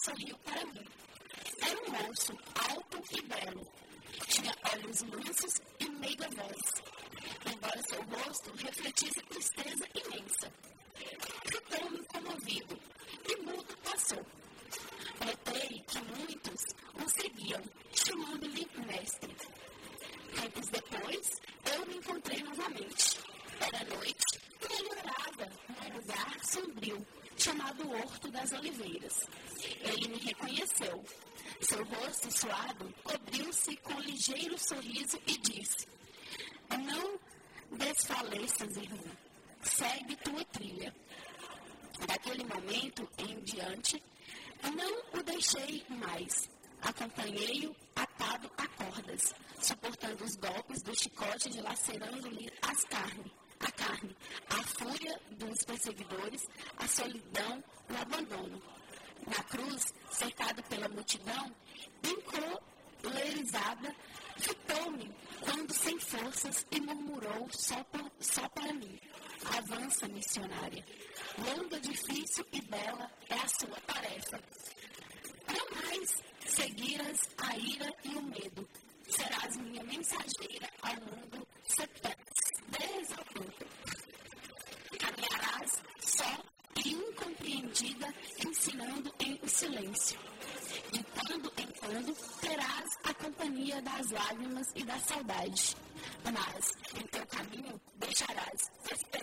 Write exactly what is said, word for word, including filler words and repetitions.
sorriu para mim. Era um moço alto e belo. Tinha olhos mansos e meiga voz, embora seu rosto refletisse tristeza imensa. Fitou-me comovido e mudo passou. Notei que muitos o seguiam, chamando-lhe mestre. Tempos depois, eu me encontrei novamente. Era noite e ele orava num lugar sombrio, chamado Horto das Oliveiras. Ele me reconheceu. Seu rosto suado cobriu-se com um ligeiro sorriso e disse: não desfaleças, irmão. Segue tua trilha. Daquele momento em diante, não o deixei mais. Acompanhei-o atado a cordas, suportando os golpes do chicote dilacerando-lhe as carnes, a carne, a fúria dos perseguidores, a solidão, o abandono. Na cruz, cercado pela multidão, encolerizada, fitou-me quando sem forças e murmurou só, por, só para mim: avança, missionária. Longa, difícil e bela é a sua tarefa. Não mais seguirás a ira e o medo. Serás minha mensageira ao mundo desaponto. Caminharás só e incompreendida, ensinando em silêncio. De quando em quando terás a companhia das lágrimas e da saudade. Mas em teu caminho deixarás esperança.